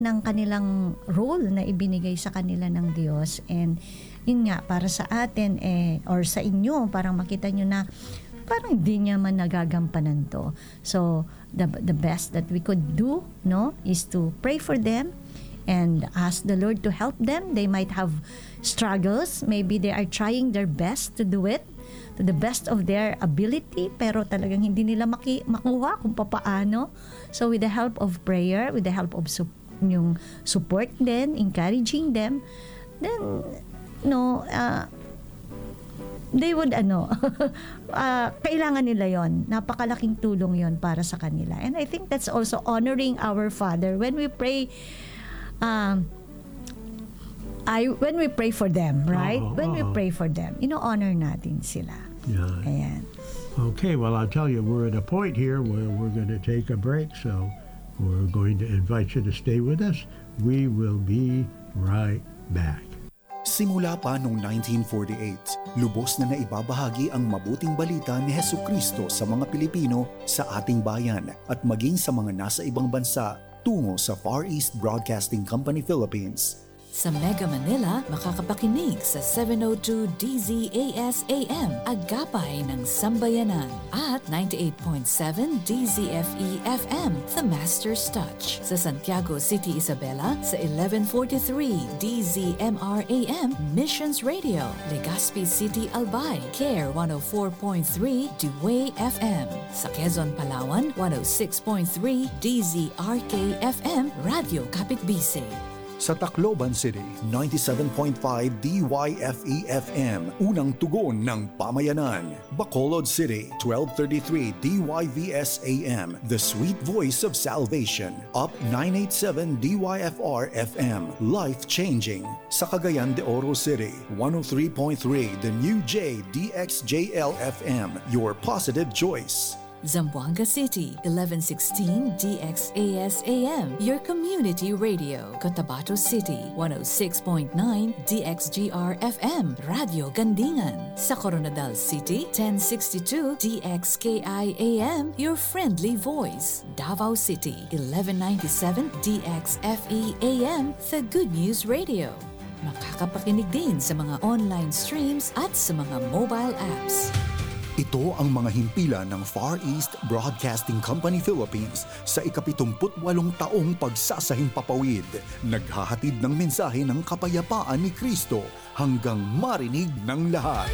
ng kanilang role na ibinigay sa kanila ng Diyos. And yun nga, para sa atin or sa inyo, parang makita nyo na parang hindi niya man nagagampanan to. So the best that we could do, no, is to pray for them and ask the Lord to help them. They might have struggles, maybe they are trying their best to do it to the best of their ability, pero talagang hindi nila makuha kung papaano. So with the help of prayer, with the help of yung support din, encouraging them, then they would kailangan nila yon. Napakalaking tulong yon para sa kanila. And I think that's also honoring our Father when we pray. When we pray for them, right? When we pray for them, honor natin sila. Yeah. Ayan. Okay, well, I'll tell you, we're at a point here where we're going to take a break, so we're going to invite you to stay with us. We will be right back. Simula pa noong 1948, lubos na naibabahagi ang mabuting balita ni Hesukristo sa mga Pilipino sa ating bayan at maging sa mga nasa ibang bansa tungo sa Far East Broadcasting Company Philippines. Sa Mega Manila, makakapakinig sa 702 DZAS-AM, Agapay ng Sambayanan, at 98.7 DZFE-FM, The Master's Touch. Sa Santiago City, Isabela, sa 1143 DZMR-AM, Missions Radio. Legazpi City, Albay, CARE 104.3 Dewey FM. Sa Quezon, Palawan, 106.3 DZRK-FM, Radio Kapitbise. Sa Tacloban City, 97.5 DYFE-FM, unang tugon ng pamayanan. Bacolod City, 1233 DYVS-AM, the sweet voice of salvation. Up 987 DYFR-FM, life-changing. Sa Cagayan de Oro City, 103.3 The New J DXJL-FM, your positive choice. Zamboanga City, 1116 DXAS-AM, your community radio. Cotabato City, 106.9 DXGR-FM, Radio Gandingan. Sa Coronadal City, 1062 DXKI-AM, your friendly voice. Davao City, 1197 DXFE-AM, the Good News Radio. Makakapakinig din sa mga online streams at sa mga mobile apps. Ito ang mga himpilan ng Far East Broadcasting Company Philippines sa ika-78 taong pagsasahing papawid. Naghahatid ng mensahe ng kapayapaan ni Kristo hanggang marinig ng lahat.